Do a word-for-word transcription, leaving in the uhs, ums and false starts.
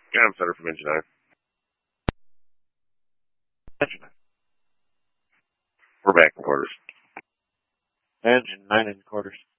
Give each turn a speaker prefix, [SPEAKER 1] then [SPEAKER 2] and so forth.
[SPEAKER 1] Yeah, I'm Center from Engine nine.
[SPEAKER 2] Engine nine.
[SPEAKER 1] We're back in quarters.
[SPEAKER 2] Engine nine in quarters.